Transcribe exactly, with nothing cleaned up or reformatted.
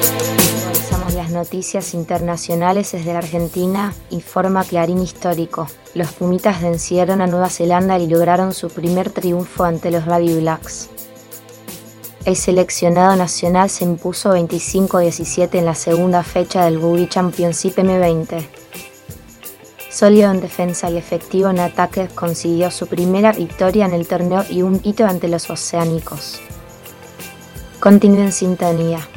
Revisamos las noticias internacionales desde la Argentina. Informa Clarín Histórico. Los Pumitas vencieron a Nueva Zelanda y lograron su primer triunfo ante los Baby Blacks. El seleccionado nacional se impuso veinticinco a diecisiete en la segunda fecha del Rugby Championship eme veinte. Sólido en defensa y efectivo en ataque, consiguió su primera victoria en el torneo y un hito ante los oceánicos. Continúe en sintonía.